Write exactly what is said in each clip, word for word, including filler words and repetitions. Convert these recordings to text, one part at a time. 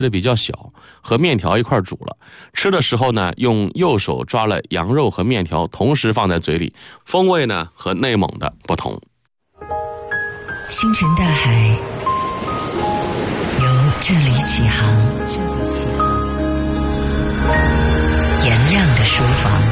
的比较小，和面条一块煮了。吃的时候呢，用右手抓了羊肉和面条同时放在嘴里，风味呢和内蒙的不同。 星辰大海由这里起航，这里起航。颜亮的书房。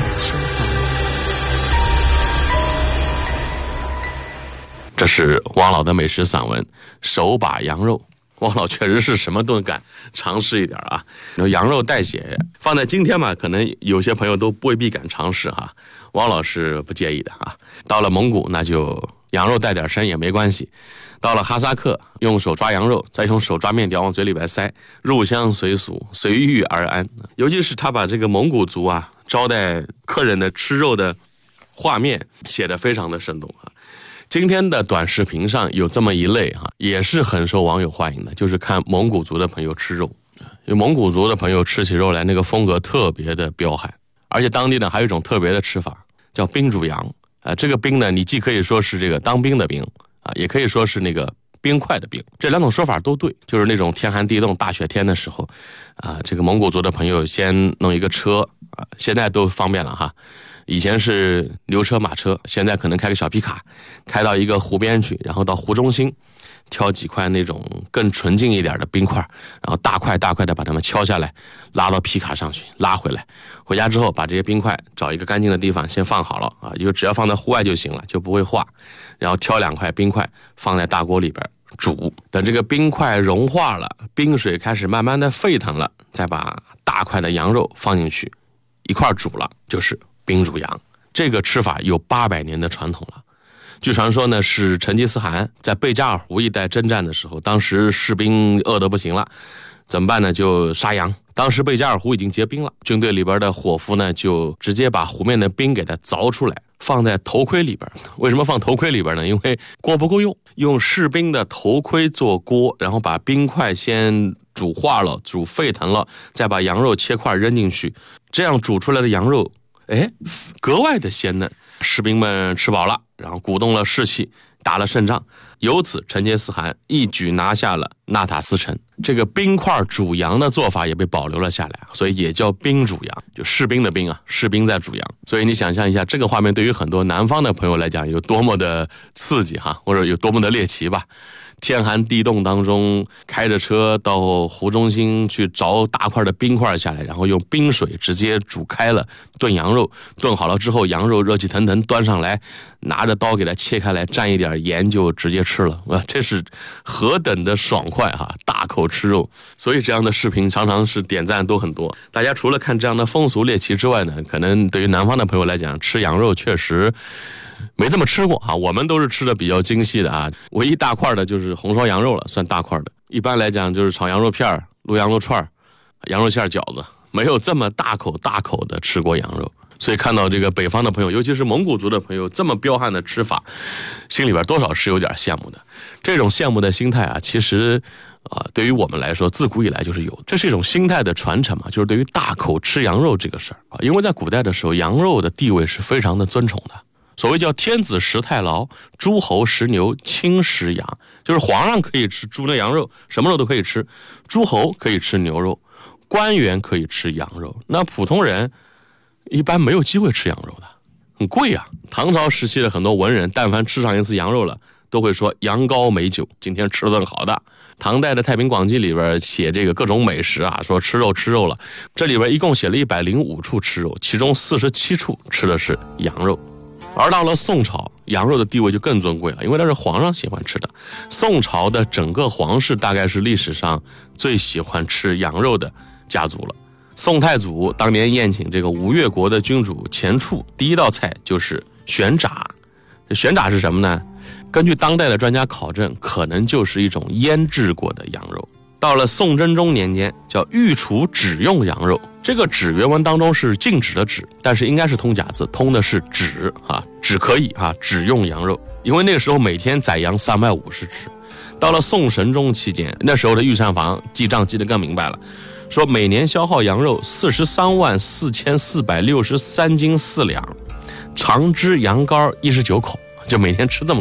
这是汪老的美食散文《手把羊肉》。汪老确实是什么都敢尝试一点啊。羊肉带血放在今天嘛，可能有些朋友都未必敢尝试哈。汪老是不介意的啊。到了蒙古，那就羊肉带点膻也没关系。到了哈萨克，用手抓羊肉，再用手抓面条往嘴里边塞，入乡随俗，随遇而安。尤其是他把这个蒙古族啊招待客人的吃肉的画面写得非常的生动啊。今天的短视频上有这么一类哈，也是很受网友欢迎的，就是看蒙古族的朋友吃肉。因为蒙古族的朋友吃起肉来，那个风格特别的彪悍，而且当地呢还有一种特别的吃法，叫冰煮羊啊。这个冰呢，你既可以说是这个当兵的兵啊，也可以说是那个冰块的冰，这两种说法都对。就是那种天寒地冻、大雪天的时候啊，这个蒙古族的朋友先弄一个车啊，现在都方便了哈。以前是牛车马车，现在可能开个小皮卡，开到一个湖边去，然后到湖中心挑几块那种更纯净一点的冰块，然后大块大块的把它们敲下来，拉到皮卡上去，拉回来。回家之后把这些冰块找一个干净的地方先放好了啊，就只要放在户外就行了，就不会化。然后挑两块冰块放在大锅里边煮，等这个冰块融化了，冰水开始慢慢的沸腾了，再把大块的羊肉放进去一块煮了，就是冰煮羊。这个吃法有八百年的传统了。据传说呢，是成吉思汗在贝加尔湖一带征战的时候，当时士兵饿得不行了，怎么办呢？就杀羊。当时贝加尔湖已经结冰了，军队里边的伙夫呢，就直接把湖面的冰给它凿出来，放在头盔里边。为什么放头盔里边呢？因为锅不够用，用士兵的头盔做锅，然后把冰块先煮化了，煮沸腾了，再把羊肉切块扔进去，这样煮出来的羊肉，哎，格外的鲜嫩。士兵们吃饱了，然后鼓动了士气，打了胜仗。由此，成吉思汗一举拿下了纳塔斯城。这个冰块煮羊的做法也被保留了下来，所以也叫冰煮羊，就士兵的兵啊，士兵在煮羊。所以你想象一下，这个画面对于很多南方的朋友来讲，有多么的刺激哈，或者有多么的猎奇吧。天寒地冻当中，开着车到湖中心去凿大块的冰块下来，然后用冰水直接煮开了炖羊肉。炖好了之后，羊肉热气腾腾端上来，拿着刀给它切开来，蘸一点盐就直接吃了。啊，这是何等的爽快哈！大口吃肉，所以这样的视频常常是点赞都很多。大家除了看这样的风俗猎奇之外呢，可能对于南方的朋友来讲，吃羊肉确实没这么吃过啊，我们都是吃的比较精细的啊，唯一大块的就是红烧羊肉了，算大块的。一般来讲就是炒羊肉片、卤羊肉串、羊肉馅饺子，没有这么大口大口的吃过羊肉。所以看到这个北方的朋友，尤其是蒙古族的朋友这么彪悍的吃法，心里边多少是有点羡慕的。这种羡慕的心态啊，其实啊、呃，对于我们来说，自古以来就是有，这是一种心态的传承嘛，就是对于大口吃羊肉这个事儿啊，因为在古代的时候，羊肉的地位是非常的尊崇的。所谓叫天子食太牢，诸侯食牛，卿食羊，就是皇上可以吃猪牛羊肉，什么肉都可以吃，诸侯可以吃牛肉，官员可以吃羊肉，那普通人一般没有机会吃羊肉的，很贵啊。唐朝时期的很多文人，但凡吃上一次羊肉了，都会说羊羔美酒，今天吃了顿好的。唐代的《太平广记》里边写这个各种美食啊，说吃肉吃肉了，这里边一共写了一百零五处吃肉，其中四十七处吃的是羊肉。而到了宋朝，羊肉的地位就更尊贵了，因为它是皇上喜欢吃的。宋朝的整个皇室大概是历史上最喜欢吃羊肉的家族了。宋太祖当年宴请这个吴越国的君主钱俶，第一道菜就是玄炸。玄炸是什么呢？根据当代的专家考证，可能就是一种腌制过的羊肉。到了宋真宗年间，叫御厨止用羊肉。这个止原文当中是禁止的止，但是应该是通假字，通的是止啊，止可以啊，止用羊肉。因为那个时候每天宰羊三百五十只。到了宋神宗期间，那时候的御膳房记账记得更明白了，说每年消耗羊肉四十三万四千四百六十三斤四两，常只羊羔一十九口，就每天吃这么多羊，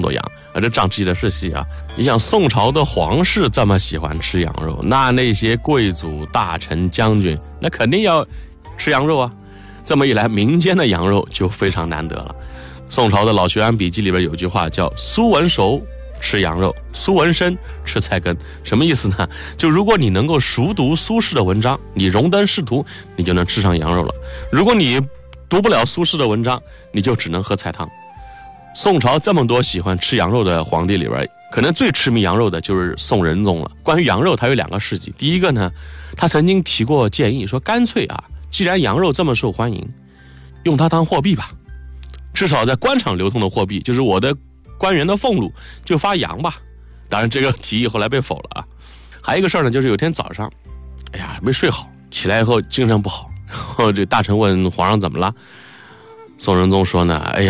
啊，这长记的是细啊。你想宋朝的皇室这么喜欢吃羊肉，那那些贵族、大臣、将军，那肯定要吃羊肉啊。这么一来，民间的羊肉就非常难得了。宋朝的老学庵笔记里边有句话叫苏文熟吃羊肉，苏文生吃菜根。什么意思呢？就如果你能够熟读苏轼的文章，你荣登仕途，你就能吃上羊肉了。如果你读不了苏轼的文章，你就只能喝菜汤。宋朝这么多喜欢吃羊肉的皇帝里边，可能最痴迷羊肉的就是宋仁宗了。关于羊肉，他有两个事迹。第一个呢，他曾经提过建议，说干脆啊，既然羊肉这么受欢迎，用它当货币吧，至少在官场流通的货币，就是我的官员的俸禄就发羊吧。当然这个提议后来被否了啊。还有一个事儿呢，就是有天早上，哎呀没睡好，起来以后精神不好，然后这大臣问皇上怎么了，宋仁宗说呢，哎呀